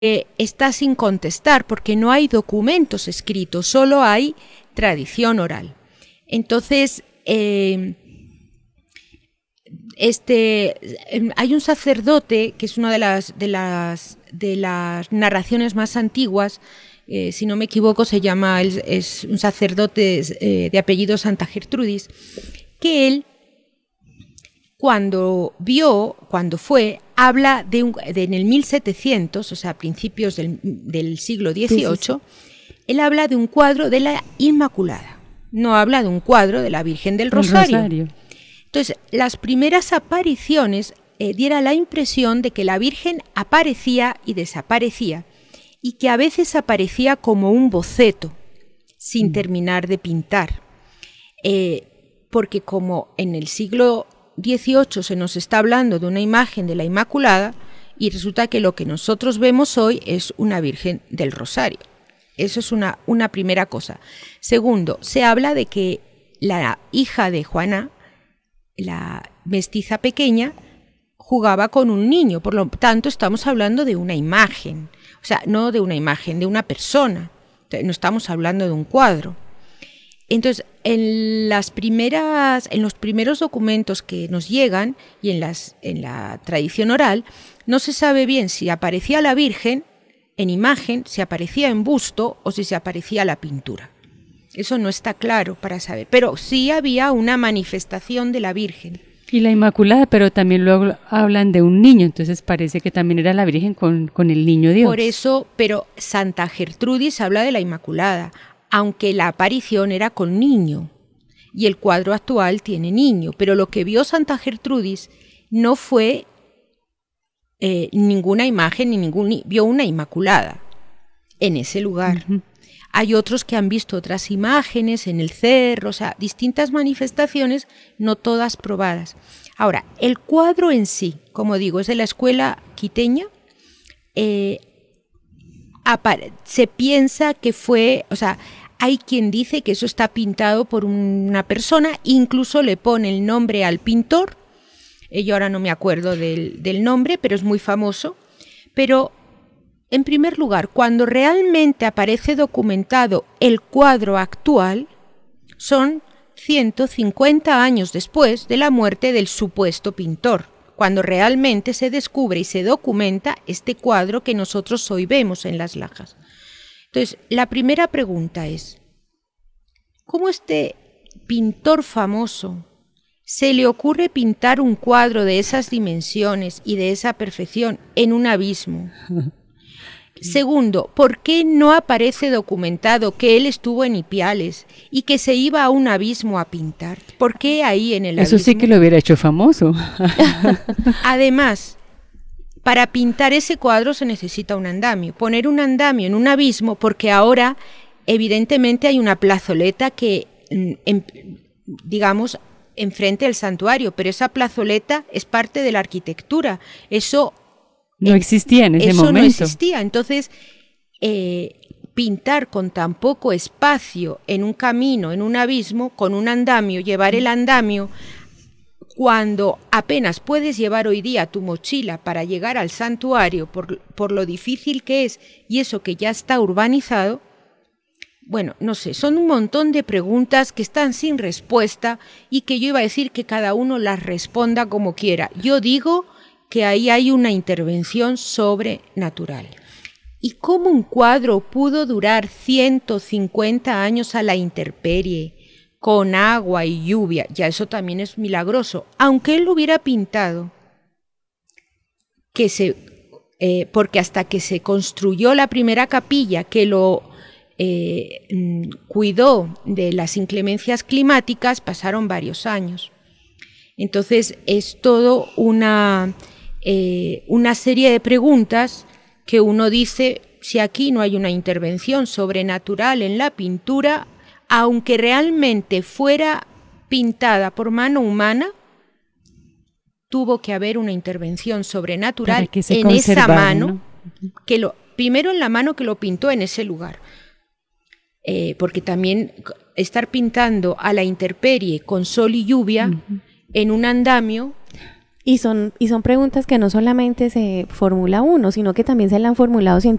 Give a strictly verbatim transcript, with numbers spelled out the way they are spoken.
eh, está sin contestar porque no hay documentos escritos, solo hay tradición oral. Entonces, eh, este, hay un sacerdote que es una de las, de las, de las narraciones más antiguas, eh, si no me equivoco se llama, es, es un sacerdote eh, de apellido Santa Gertrudis, que él cuando vio, cuando fue, habla de, un, de en el mil setecientos, o sea, a principios del, del siglo dieciocho, sí, sí, sí. Él habla de un cuadro de la Inmaculada, no habla de un cuadro de la Virgen del Rosario. Rosario. Entonces, las primeras apariciones eh, diera la impresión de que la Virgen aparecía y desaparecía, y que a veces aparecía como un boceto, sin mm. terminar de pintar. Eh, porque como en el siglo dieciocho se nos está hablando de una imagen de la Inmaculada, y resulta que lo que nosotros vemos hoy es una Virgen del Rosario. Eso es una, una primera cosa. Segundo, se habla de que la hija de Juana, la mestiza pequeña, jugaba con un niño, por lo tanto estamos hablando de una imagen, o sea, no de una imagen, de una persona, no estamos hablando de un cuadro. Entonces, en las primeras, en los primeros documentos que nos llegan y en las, en la tradición oral, no se sabe bien si aparecía la Virgen en imagen, si aparecía en busto o si se aparecía la pintura. Eso no está claro para saber, pero sí había una manifestación de la Virgen. Y la Inmaculada, pero también luego hablan de un niño, entonces parece que también era la Virgen con, con el niño Dios. Por eso, pero Santa Gertrudis habla de la Inmaculada, aunque la aparición era con niño, y el cuadro actual tiene niño, pero lo que vio Santa Gertrudis no fue eh, ninguna imagen, ni ningún, vio una Inmaculada en ese lugar. Uh-huh. Hay otros que han visto otras imágenes en el cerro, o sea, distintas manifestaciones, no todas probadas. Ahora, el cuadro en sí, como digo, es de la escuela quiteña, eh, se piensa que fue, o sea, hay quien dice que eso está pintado por una persona, incluso le pone el nombre al pintor, yo ahora no me acuerdo del, del nombre, pero es muy famoso, pero en primer lugar, cuando realmente aparece documentado el cuadro actual, son ciento cincuenta años después de la muerte del supuesto pintor, cuando realmente se descubre y se documenta este cuadro que nosotros hoy vemos en Las Lajas. Entonces, la primera pregunta es, ¿cómo este pintor famoso se le ocurre pintar un cuadro de esas dimensiones y de esa perfección en un abismo? Segundo, ¿por qué no aparece documentado que él estuvo en Ipiales y que se iba a un abismo a pintar? ¿Por qué ahí en el abismo? Eso sí que lo hubiera hecho famoso. Además, para pintar ese cuadro se necesita un andamio. Poner un andamio en un abismo, porque ahora evidentemente hay una plazoleta que, en, digamos, enfrente del santuario, pero esa plazoleta es parte de la arquitectura. Eso no existía en ese eso momento. No existía. Entonces, eh, pintar con tan poco espacio en un camino, en un abismo, con un andamio, llevar el andamio, cuando apenas puedes llevar hoy día tu mochila para llegar al santuario por, por lo difícil que es y eso que ya está urbanizado, bueno, no sé, son un montón de preguntas que están sin respuesta y que yo iba a decir que cada uno las responda como quiera. Yo digo que ahí hay una intervención sobrenatural. ¿Y cómo un cuadro pudo durar ciento cincuenta años a la intemperie, con agua y lluvia? Ya eso también es milagroso. Aunque él lo hubiera pintado, que se, eh, porque hasta que se construyó la primera capilla, que lo eh, cuidó de las inclemencias climáticas, pasaron varios años. Entonces es todo una... Eh, una serie de preguntas que uno dice, si aquí no hay una intervención sobrenatural en la pintura, aunque realmente fuera pintada por mano humana, tuvo que haber una intervención sobrenatural en esa mano, ¿no? que lo, primero en la mano que lo pintó en ese lugar, eh, porque también estar pintando a la intemperie con sol y lluvia uh-huh. en un andamio, Y son, y son preguntas que no solamente se formula uno, sino que también se la han formulado